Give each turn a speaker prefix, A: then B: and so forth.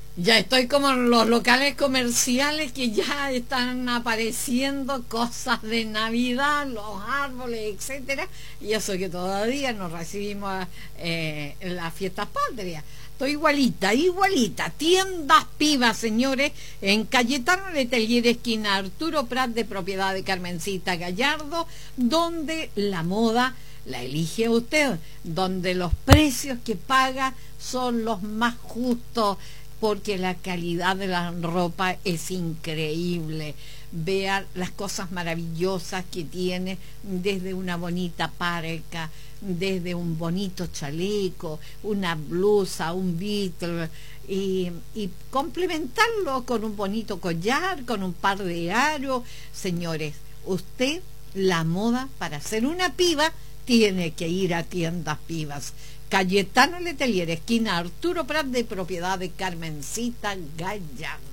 A: Ya estoy como en los locales comerciales que ya están apareciendo cosas de Navidad, los árboles, etcétera, y eso que todavía no recibimos las fiestas patrias. Estoy igualita, igualita. Tiendas Pivas, señores, en Cayetano Letelier, esquina Arturo Prat, de propiedad de Carmencita Gallardo, donde la moda la elige usted, donde los precios que paga son los más justos, porque la calidad de la ropa es increíble. Vea las cosas maravillosas que tiene, desde una bonita parca, desde un bonito chaleco, una blusa, un Beatle, y complementarlo con un bonito collar, con un par de aros. Señores, usted, la moda para ser una piba tiene que ir a Tiendas Pivas. Cayetano Letelier, esquina Arturo Prat, de propiedad de Carmencita Gallardo.